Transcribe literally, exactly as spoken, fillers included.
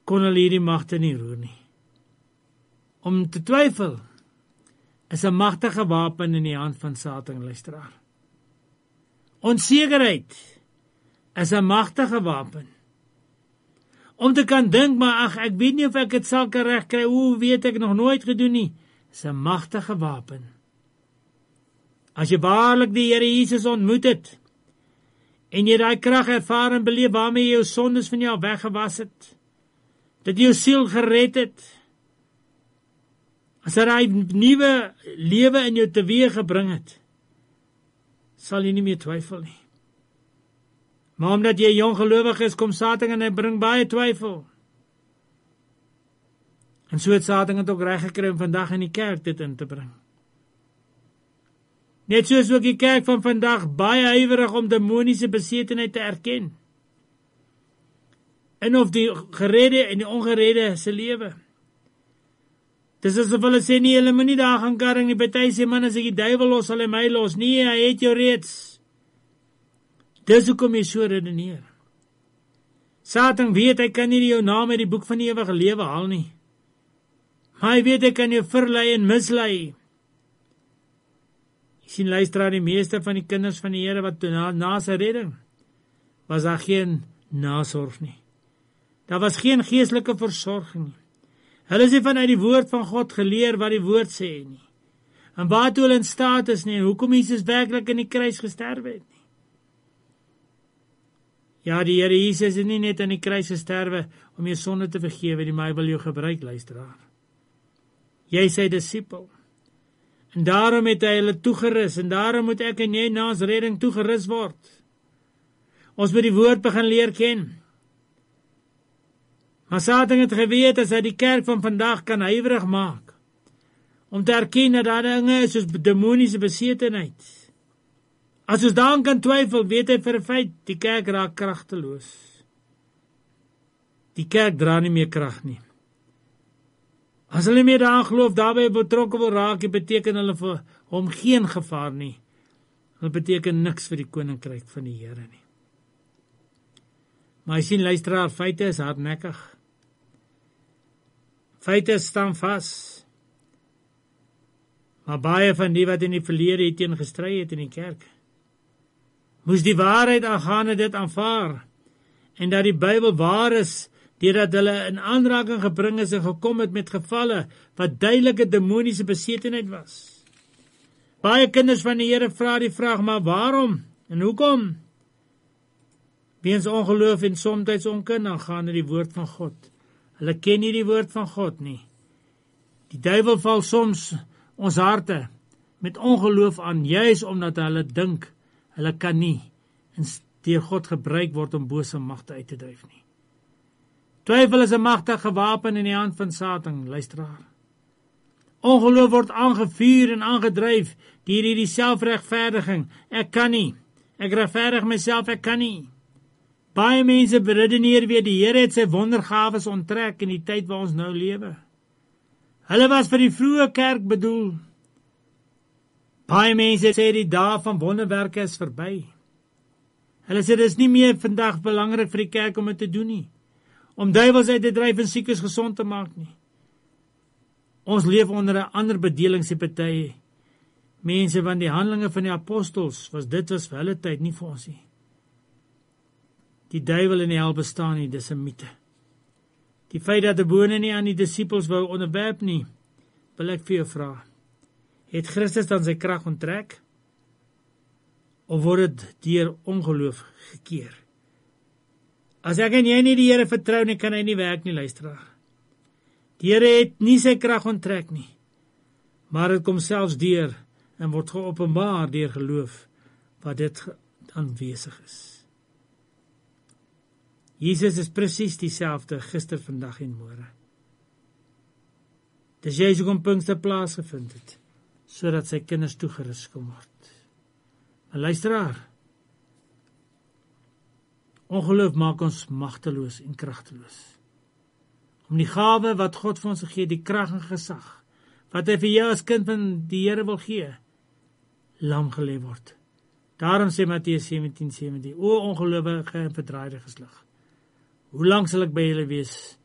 kon hulle hierdie magte nie roer nie. Om te twyfel is 'n magtige wapen in die hand van Satan, luisteraar. Onsekerheid is 'n magtige wapen. Om te kan dink, maar ag, ek weet nie of ek dit sal kan regkry, hoe weet ek nog nooit gedoen nie, is 'n magtige wapen. As jy waarlik die Here Jesus ontmoet het, en jy daai krag ervaar en beleef waarmee jy jou sondes van jou weggewas het, dat jy jou siel gered het, as hy nuwe lewe in jou teweeg gebring het, sal jy nie meer twyfel nie. Maar omdat jy jong gelowig is, kom Satan en hy bring baie twyfel. En so het Satan het ook reg gekry om vandag in die kerk dit in te bring. Net soos ook die kerk van vandag baie huiwerig om demoniese besetenheid te erken. En of die geredde en die ongeredde se lewe. Dis asof hulle sê, nee, hulle moet nie daar gaan karring nie, party sê, man, as ek die duiwel los, sal hy my los. Nee, hy het jou reeds. Dis hoekom jy so redeneer. Satan weet, hy kan nie jou naam uit die boek van die ewige lewe haal nie. Maar hy weet, hy kan jou verlei en mislei. Jy sien, luisteraar, die meeste van die kinders van die Here wat na, na sy redding, was daar geen nasorg nie. Daar was geen geestelike versorging nie. Hulle is nie vanuit die woord van God geleer wat die woord sê nie. En waartoe hulle in staat is nie, en hoekom Jesus werklik in die kruis gesterf het nie. Ja, die Here Jesus is nie net aan die kruis gesterwe om jou sonde te vergewe nie, maar hy wil jou gebruik, luisteraar. Jy is sy disipel. En daarom het hy hulle toegerus, en daarom moet ek en jy na ons redding toegerus word. Ons moet die woord begin leer ken. Maar Satan het geweet, as hy die kerk van vandag kan huiwerig maak, om te erken dat daar dinge is soos demoniese besetenheid. As ons daaraan kan twyfel, weet hy vir 'n feit, die kerk raak kragteloos. Die kerk dra nie meer krag nie. As hulle meer daaraan geloof, daarbey betrokke wil raak, dit beteken hulle vir hom geen gevaar nie. Hulle beteken niks vir die koninkryk van die Here nie. Maar jy sien, luisteraar, feite is hardnekkig. Feite staan vas. Maar baie van die wat in die verlede het teen gestry het in die kerk, moes die waarheid aangaande dit aanvaar, en dat die Bybel waar is, deurdat hulle in aanraking gebring is en gekom het met gevalle, wat duidelike demoniese besetenheid was. Baie kinders van die Here vra die vraag, maar waarom en hoekom? Weens ongeloof en somtyds onkunde aangaande die woord van God. Hulle ken nie die woord van God nie. Die duiwel val soms ons harte met ongeloof aan, juis omdat hulle dink, hulle kan nie, en deur God gebruik word om bose magte uit te dryf nie. Twyfel is 'n magtige wapen in die hand van Satan, luisteraar. Ongeloof word aangevuur en aangedryf deur hierdie selfregverdiging. Ek kan nie, ek regverdig myself, ek kan nie. Baie mense beredeneer weer, die Here het sy wondergawes onttrek in die tyd waar ons nou lewe. Hulle was vir die vroeë kerk bedoel. Baie mense sê die dae van wonderwerke is verby. Hulle sê dis nie meer vandag belangrik vir die kerk om dit te doen nie, om duiwels uit te dryf en siekes gesond te maak nie. Ons leef onder 'n ander bedeling, sê party mense, want die handelinge van die apostels was dit was vir hulle tyd, nie vir ons nie. Die duiwel en die hel bestaan nie, dis 'n mite. Die feit dat die bone nie aan die disippels wou onderwerp nie, wil ek vir jou vra, het Christus dan sy krag onttrek? Of word dit deur ongeloof gekeer? As ek en jy nie die Here vertrou nie, kan hy nie werk nie, luisteraar. Die Here het nie sy krag onttrek nie, maar dit kom selfs deur en word geopenbaar deur geloof, wat dit aanwesig is. Jesus is presies dieselfde gister, vandag en môre. Dis jy hoekom Pinkster plaasgevind het, sodat sy kinders toegerus kon word. Maar luisteraar, ongeloof maak ons magteloos en kragteloos. Om die gawe wat God vir ons gegee, die krag en gesag, wat hy vir jou as kind van die Here wil gee, lam gelê word. Daarom sê Matteus sewentien sewentien, o ongelowige en verdraaide geslag, hoe lank sal ek by julle wees,